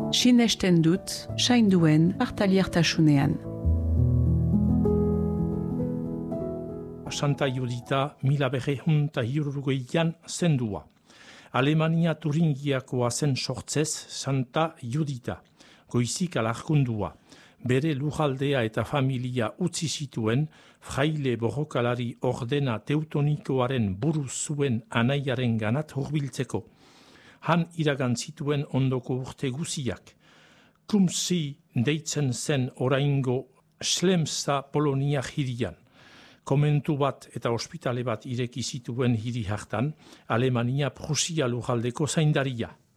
Sinesten dut, sainduen partaliertasunean. Santa Judita 1960an zendua. Alemania Turingiakoa zen sortzez Santa Judita, goizik alarkundua. Bere lujaldea eta familia utzi zituen, fraile borrokalari ordena teutonikoaren buru zuen anaiaren ganat hurbiltzeko. Han iragan zituen ondoko urte guziak. Kumsi deitzen zen oraingo Schlemsa Polonia hirian. Komentu bat eta ospitale bat ireki zituen hiri hartan, Alemania Prusia lujaldeko zaindaria.